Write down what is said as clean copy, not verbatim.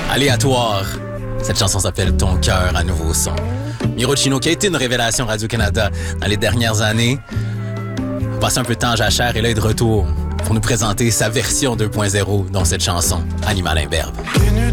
Aléatoire. Cette chanson s'appelle Ton cœur à nouveau son. Miro Chino, qui a été une révélation Radio-Canada dans les dernières années, a passé un peu de temps à jachère et là est de retour pour nous présenter sa version 2.0 dans cette chanson, Animal imberbe.